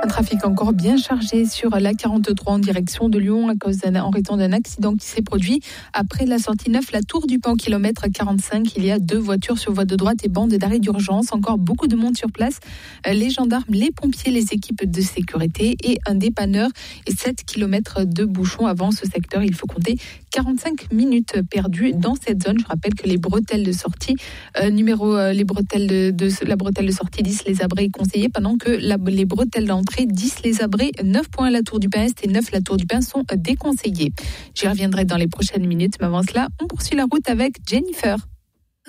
Un trafic encore bien chargé sur la 43 en direction de Lyon en raison d'un accident qui s'est produit après la sortie 9, la Tour du Pan, kilomètre 45. Il y a 2 voitures sur voie de droite et bande d'arrêt d'urgence. Encore beaucoup de monde sur place. Les gendarmes, les pompiers, les équipes de sécurité et un dépanneur. Et 7 kilomètres de bouchons avant ce secteur. Il faut compter 45 minutes perdues dans cette zone. Je rappelle que les bretelles de sortie, la bretelle de sortie 10 les abrés conseillés, pendant que les bretelles d'entrée 10 les abrés, 9 points à la Tour du Pin Est et 9 la Tour du Pin sont déconseillés. J'y reviendrai dans les prochaines minutes, mais avant cela, on poursuit la route avec Jennifer.